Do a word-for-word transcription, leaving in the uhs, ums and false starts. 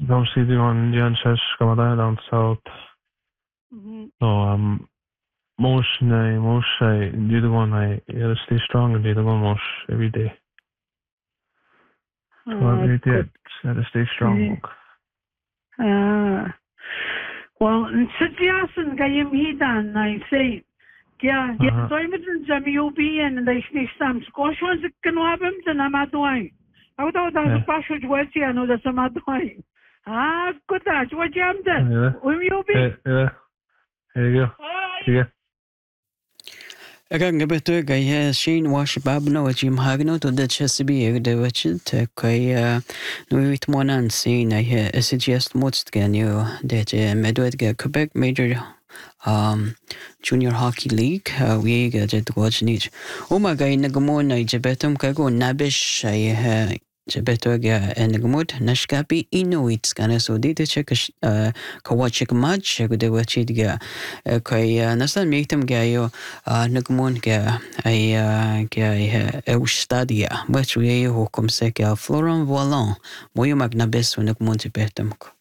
don't see the one Jan says come down south. Mhm. No, um, most I most I do the one I gotta stay strong and do the one most every day. So Ah, every day good. gotta stay strong. Ah. Well, suggestion kayım hidan I say. Yeah, yeah, so I'm in some U B and they sneak some squash ones that can have him and I'm not doing. I would have a bash with Wetty, I know that's I'm not doing. Ah, good that, what jammed it? Will you be? Yeah, there you go. Yeah. Ranga beto gaya Shane wash babno Jim Hagno to the Chesapeake de Wachit kaya nuit monan sin I suggest most ganyo that Medwed Quebec Major um Junior Hockey League uh, we get to watch niche. Oh my guy nagamon I jabetum kago nabish I Jabetoga and Gamut, Nashkapi, Inuit, Scana, so did the check a Kawachik match, a good watchidga, a Kaya Nasan Mitum Gayo, Nagmun Ga, I Eustadia, but we who come seka Floran Volant, Moyo Magnabes when Nagmunti Betum.